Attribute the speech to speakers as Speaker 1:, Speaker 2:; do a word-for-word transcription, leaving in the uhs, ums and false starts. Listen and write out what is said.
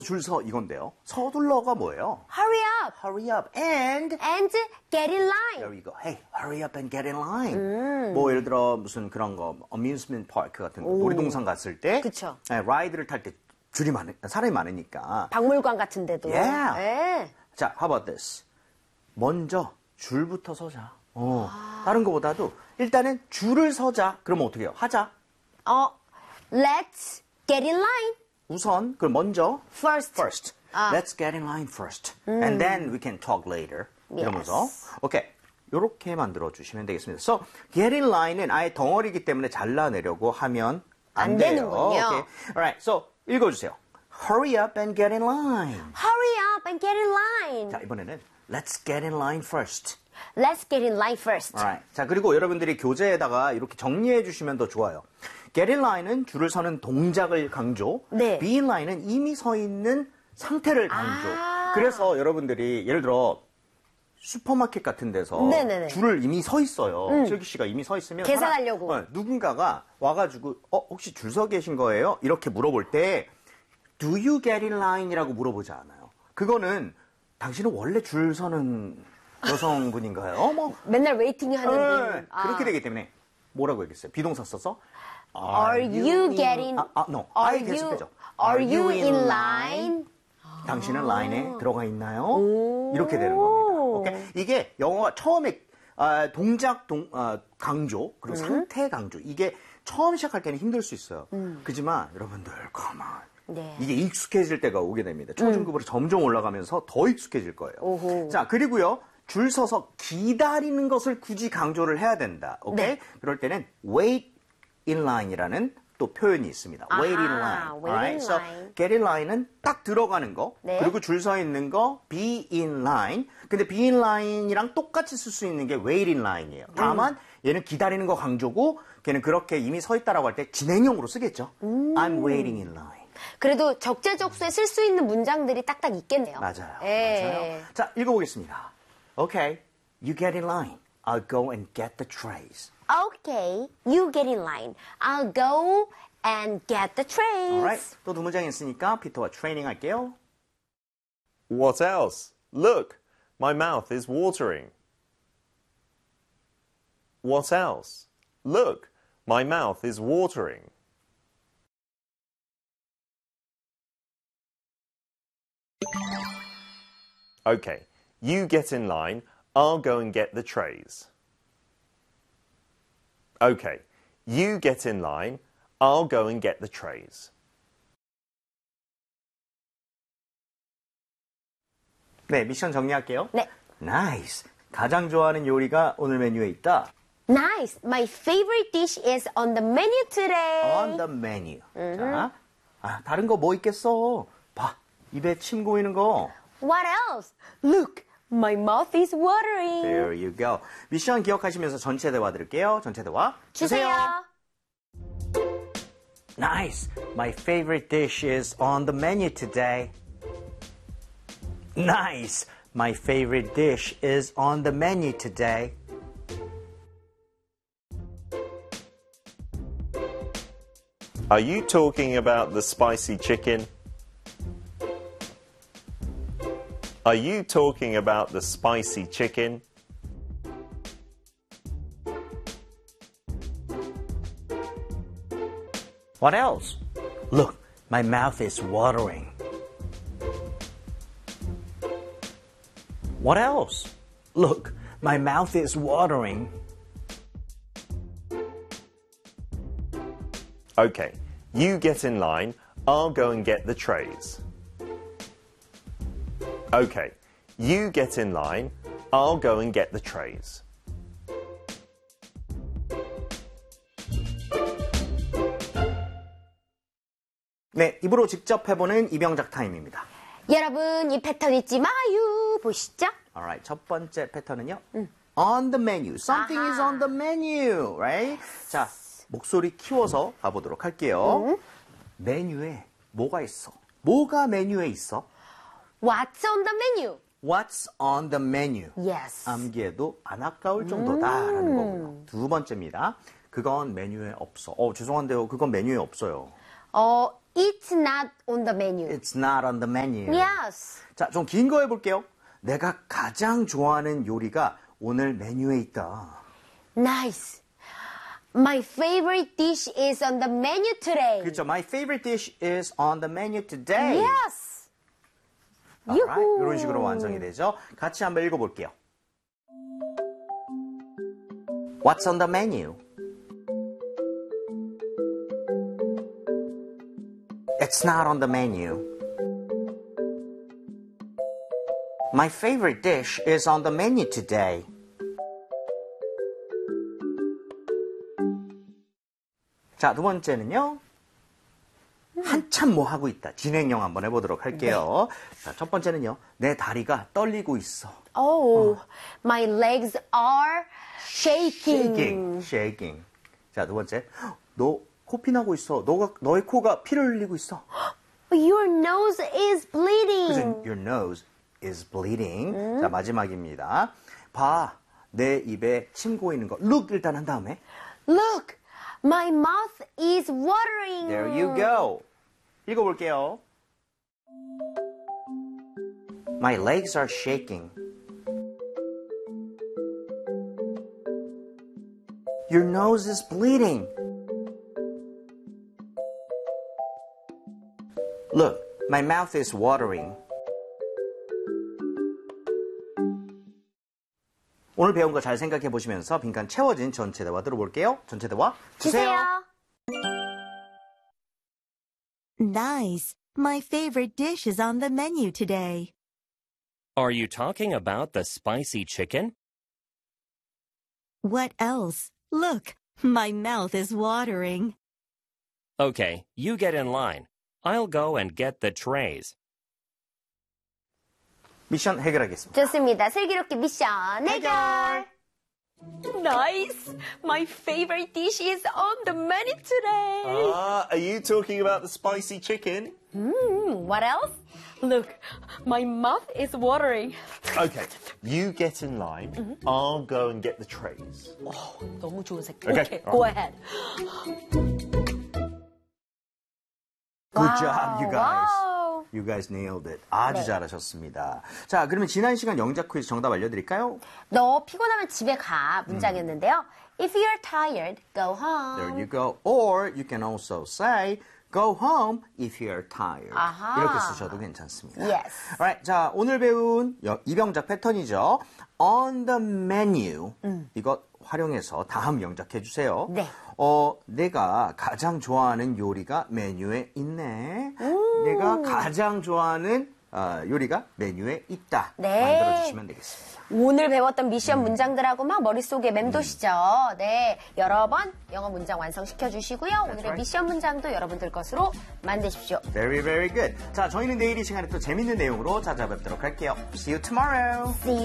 Speaker 1: 줄 서 이건데요. 서둘러가 뭐예요?
Speaker 2: Hurry up.
Speaker 1: Hurry up and
Speaker 2: And get in line.
Speaker 1: There we go. Hey, hurry up and get in line.
Speaker 2: 음.
Speaker 1: 뭐 예를 들어 무슨 그런 거 amusement park 같은 거 놀이동산 갔을 때
Speaker 2: 그쵸.
Speaker 1: 네, 라이드를 탈 때 줄이 많으 사람이 많으니까.
Speaker 2: 박물관 같은 데도.
Speaker 1: Yeah.
Speaker 2: 네.
Speaker 1: 자, how about this? 먼저 줄부터 서자. 어, 아. 다른 거보다도 일단은 줄을 서자. 그러면 어떻게 해요? 하자.
Speaker 2: 어, let's get in line.
Speaker 1: 우선, 그럼 먼저
Speaker 2: First.
Speaker 1: First.
Speaker 2: 아.
Speaker 1: Let's get in line first. 음. And then we can talk later.
Speaker 2: Yes.
Speaker 1: 이러면서 오케이. 요렇게 만들어 주시면 되겠습니다. So, get in line은 아예 덩어리이기 때문에 잘라내려고 하면 안,
Speaker 2: 안
Speaker 1: 돼요.
Speaker 2: 되는군요.
Speaker 1: Okay. Alright. So, 읽어주세요. Hurry up and get in line.
Speaker 2: Hurry up and get in line.
Speaker 1: 자, 이번에는 Let's get in line first.
Speaker 2: Let's get in line first.
Speaker 1: Alright. 자, 그리고 여러분들이 교재에다가 이렇게 정리해 주시면 더 좋아요. Get in line은 줄을 서는 동작을 강조.
Speaker 2: 네.
Speaker 1: Be in line은 이미 서 있는 상태를 강조.
Speaker 2: 아.
Speaker 1: 그래서 여러분들이 예를 들어 슈퍼마켓 같은 데서
Speaker 2: 네네네.
Speaker 1: 줄을 이미 서 있어요.
Speaker 2: 음.
Speaker 1: 슬기 씨가 이미 서 있으면
Speaker 2: 계산하려고.
Speaker 1: 하나, 어, 누군가가 와가지고 어 혹시 줄 서 계신 거예요? 이렇게 물어볼 때 Do you get in line이라고 물어보지 않아요. 그거는 당신은 원래 줄 서는 여성분인가요? 뭐
Speaker 2: 맨날 웨이팅 하는
Speaker 1: 네,
Speaker 2: 분. 아.
Speaker 1: 그렇게 되기 때문에 뭐라고 얘기했어요? 비동사 써서
Speaker 2: Are you getting?
Speaker 1: 아, 아 no.
Speaker 2: Are
Speaker 1: I 계속
Speaker 2: you?
Speaker 1: 빼죠.
Speaker 2: Are you in line?
Speaker 1: 당신은 라인에 들어가 있나요?
Speaker 2: 오.
Speaker 1: 이렇게 되는 겁니다. 오케이? 이게 영어가 처음에 아, 동작 동, 아, 강조 그리고
Speaker 2: 음.
Speaker 1: 상태 강조 이게 처음 시작할 때는 힘들 수 있어요. 음. 그지만 여러분들 come on.
Speaker 2: 네.
Speaker 1: 이게 익숙해질 때가 오게 됩니다. 초중급으로 음. 점점 올라가면서 더 익숙해질 거예요.
Speaker 2: 오호.
Speaker 1: 자, 그리고요. 줄 서서 기다리는 것을 굳이 강조를 해야 된다. 오케이?
Speaker 2: 네.
Speaker 1: 그럴 때는 wait in line이라는 또 표현이 있습니다.
Speaker 2: 아하,
Speaker 1: wait in line.
Speaker 2: wait
Speaker 1: Alright?
Speaker 2: in
Speaker 1: So,
Speaker 2: line.
Speaker 1: get in line은 딱 들어가는 거.
Speaker 2: 네.
Speaker 1: 그리고 줄 서 있는 거 be in line. 근데 be in line이랑 똑같이 쓸 수 있는 게 wait in line이에요. 다만 얘는 기다리는 거 강조고 걔는 그렇게 이미 서 있다라고 할 때 진행형으로 쓰겠죠.
Speaker 2: 음.
Speaker 1: I'm waiting in line.
Speaker 2: 그래도 적재적소에 쓸 수 있는 문장들이 딱딱 있겠네요.
Speaker 1: 맞아요.
Speaker 2: 예.
Speaker 1: 맞아요. 자, 읽어보겠습니다. Okay, you get in line. I'll go and get the trays.
Speaker 2: Okay, you get in line. I'll go and get the trays.
Speaker 1: Alright, 또 두 문장 있으니까 피터와 트레이닝 할게요.
Speaker 3: What else? Look, my mouth is watering. What else? Look, my mouth is watering. Okay, you get in line. I'll go and get the trays. Okay, you get in line. I'll go and get the trays.
Speaker 1: 네, 미션 정리할게요.
Speaker 2: 네.
Speaker 1: Nice. 가장 좋아하는 요리가 오늘 메뉴에 있다.
Speaker 2: Nice. My favorite dish is on the menu today.
Speaker 1: On the menu. 자, 아, 다른 거 뭐 있겠어? 봐, 입에 침 고이는 거.
Speaker 2: What else? Look, my mouth is watering.
Speaker 1: There you go. 미션 기억하시면서 전체 대화 들을게요. 전체 대화
Speaker 2: 주세요.
Speaker 1: Nice. My favorite dish is on the menu today. Nice. My favorite dish is on the menu today.
Speaker 3: Are you talking about the spicy chicken? Are you talking about the spicy chicken?
Speaker 1: What else? Look, my mouth is watering. What else? Look, my mouth is watering.
Speaker 3: Okay, you get in line. I'll go and get the trays. Okay, you get in line. I'll go and get the trays.
Speaker 1: 네, 입으로 직접 해보는 이병작 타임입니다.
Speaker 2: 여러분, 이 패턴 잊지 마요. 보시죠.
Speaker 1: Alright, 첫 번째 패턴은요. 음. On the menu. Something
Speaker 2: 아하.
Speaker 1: is on the menu, right? 자, 목소리 키워서 가보도록 할게요.
Speaker 2: 음.
Speaker 1: 메뉴에 뭐가 있어? 뭐가 메뉴에 있어?
Speaker 2: What's on the menu?
Speaker 1: What's on the menu?
Speaker 2: Yes.
Speaker 1: 암기해도 안 아까울 정도다라는 거고요. 두 번째입니다. 그건 메뉴에 없어. 어, 죄송한데요. 그건 메뉴에 없어요.
Speaker 2: 어, It's not on the menu.
Speaker 1: It's not on the menu.
Speaker 2: Yes.
Speaker 1: 자, 좀 긴 거 해볼게요. 내가 가장 좋아하는 요리가 오늘 메뉴에 있다.
Speaker 2: Nice. My favorite dish is on the menu today.
Speaker 1: 그렇죠. My favorite dish is on the menu today.
Speaker 2: Yes.
Speaker 1: Alright.
Speaker 2: 유후.
Speaker 1: 이런 식으로 완성이 되죠. 같이 한번 읽어볼게요. What's on the menu? It's not on the menu. My favorite dish is on the menu today. 자, 두 번째는요. 한참 뭐 하고 있다. 진행형 한번 해보도록 할게요. 네. 자, 첫 번째는요. 내 다리가 떨리고 있어.
Speaker 2: Oh, my legs are shaking.
Speaker 1: shaking. shaking. 자, 두 번째. 너 코피 나고 있어. 너가, 너의 코가 피를 흘리고 있어.
Speaker 2: Your nose is bleeding.
Speaker 1: 그래서 your nose is bleeding. 음. 자, 마지막입니다. 봐. 내 입에 침 고이는 거. Look 일단 한 다음에.
Speaker 2: Look, my mouth is watering.
Speaker 1: There you go. 읽어볼게요. My legs are shaking. Your nose is bleeding. Look, my mouth is watering. 오늘 배운 거 잘 생각해 보시면서 빈칸 채워진 전체 대화 들어볼게요. 전체 대화 주세요.
Speaker 2: 주세요.
Speaker 4: Nice. My favorite dish is on the menu today.
Speaker 5: Are you talking about the spicy chicken?
Speaker 4: What else? Look, my mouth is watering.
Speaker 5: Okay, you get in line. I'll go and get the trays.
Speaker 1: 미션 해결하겠습니다.
Speaker 2: 좋습니다. 슬기롭게 미션 해결.
Speaker 6: Nice. My favorite dish is on the menu today.
Speaker 3: Ah, are you talking about the spicy chicken?
Speaker 6: Mm, what else? Look, my mouth is watering.
Speaker 3: Okay, you get in line. I'll go and get the trays.
Speaker 6: 너무 좋은 색깔.
Speaker 3: Okay.
Speaker 6: Okay, go ahead.
Speaker 1: Good job, you guys.
Speaker 2: 와우.
Speaker 1: You guys nailed it. 아주
Speaker 2: 네.
Speaker 1: 잘하셨습니다. 자, 그러면 지난 시간 영작 퀴즈 정답 알려드릴까요?
Speaker 2: 너 피곤하면 집에 가 문장이었는데요. If you're tired, go home.
Speaker 1: There you go. Or you can also say, go home if you're tired.
Speaker 2: 아하.
Speaker 1: 이렇게 쓰셔도 괜찮습니다.
Speaker 2: Yes.
Speaker 1: Alright, 자, 오늘 배운 여- 입영작 패턴이죠. On the menu. 이것 활용해서 다음 영작해 주세요.
Speaker 2: 네.
Speaker 1: 어, 내가 가장 좋아하는 요리가 메뉴에 있네. 내가 가장 좋아하는 어, 요리가 메뉴에 있다.
Speaker 2: 네.
Speaker 1: 만들어 주시면 되겠습니다.
Speaker 2: 오늘 배웠던 미션 문장들하고 막 머릿속에 맴도시죠. 네. 여러 번 영어 문장 완성시켜 주시고요. 오늘의
Speaker 1: right.
Speaker 2: 미션 문장도 여러분들 것으로 만드십시오.
Speaker 1: Very, very good. 자, 저희는 내일 이 시간에 또 재밌는 내용으로 찾아뵙도록 할게요. See you tomorrow.
Speaker 2: See